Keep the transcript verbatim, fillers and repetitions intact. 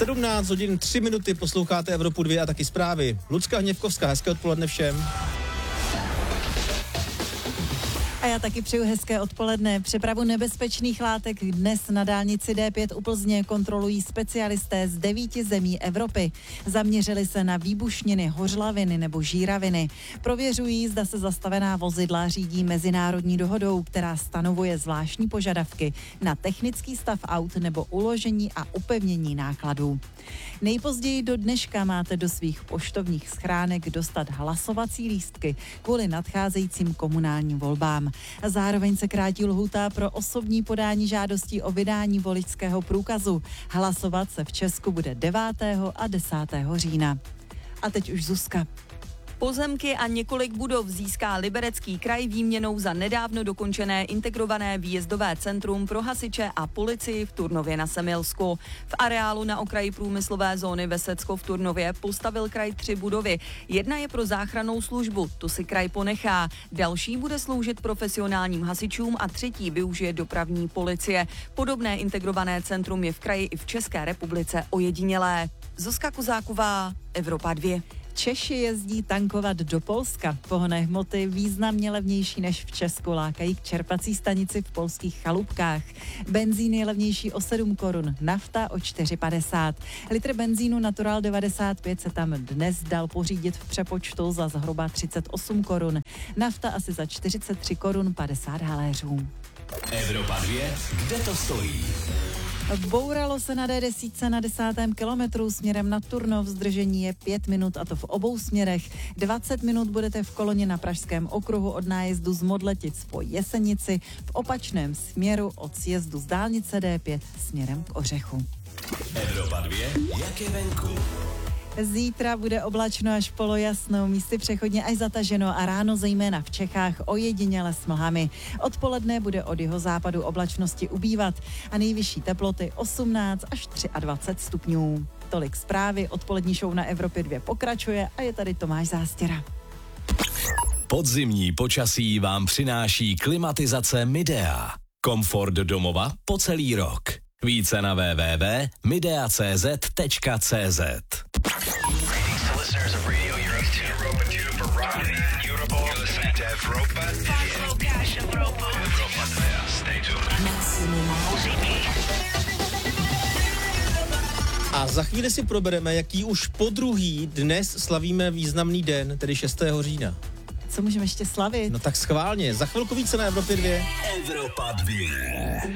sedmnáct hodin tři minuty, posloucháte Evropu dva a taky zprávy. Lucka Hněvkovská, hezké odpoledne všem. A já taky přeju hezké odpoledne. Přepravu nebezpečných látek dnes na dálnici D pět u Plzně kontrolují specialisté z devíti zemí Evropy. Zaměřili se na výbušniny, hořlaviny nebo žíraviny. Prověřují, zda se zastavená vozidla řídí mezinárodní dohodou, která stanovuje zvláštní požadavky na technický stav aut nebo uložení a upevnění nákladů. Nejpozději do dneška máte do svých poštovních schránek dostat hlasovací lístky kvůli nadcházejícím komunálním volbám. Zároveň se krátí lhůta pro osobní podání žádostí o vydání voličského průkazu. Hlasovat se v Česku bude devátého a desátého října. A teď už Zuzka. Pozemky a několik budov získá Liberecký kraj výměnou za nedávno dokončené integrované výjezdové centrum pro hasiče a policii v Turnově na Semilsku. V areálu na okraji průmyslové zóny Vesecko v Turnově postavil kraj tři budovy. Jedna je pro záchrannou službu, tu si kraj ponechá. Další bude sloužit profesionálním hasičům a třetí využije dopravní policie. Podobné integrované centrum je v kraji i v České republice ojedinělé. Zuzka Kozáková, Evropa dva. Češi jezdí tankovat do Polska. Pohonné hmoty významně levnější než v Česku lákají k čerpací stanici v polských chalupkách. Benzín je levnější o sedm korun, nafta o čtyři padesát. Litr benzínu Natural devadesát pět se tam dnes dal pořídit v přepočtu za zhruba třicet osm korun. Nafta asi za čtyřicet tři korun padesát haléřů. Evropa dva, kde to stojí? Bouralo se na D deset na desátém kilometru směrem na Turnov, zdržení je pět minut a to v obou směrech. dvacet minut budete v koloně na Pražském okruhu od nájezdu z Modletic po Jesenici, v opačném směru od sjezdu z dálnice D pět směrem k Ořechu. Evropa dva, jak je venku? Zítra bude oblačno až polojasno, místy přechodně až zataženo a ráno zejména v Čechách ojediněle s mlhami. Odpoledne bude od jihozápadu oblačnosti ubývat a nejvyšší teploty osmnáct až dvacet tři stupňů. Tolik zprávy, odpolední show na Evropě dva pokračuje a je tady Tomáš Zástěra. Podzimní počasí vám přináší klimatizace Midea. Komfort domova po celý rok. Více na w w w tečka midea tečka c z tečka c z. A za chvíli si probereme, jaký už podruhý dnes slavíme významný den, tedy šestého října. Co můžeme ještě slavit? No tak schválně, za chvilku více na Evropě dva. Evropa dva.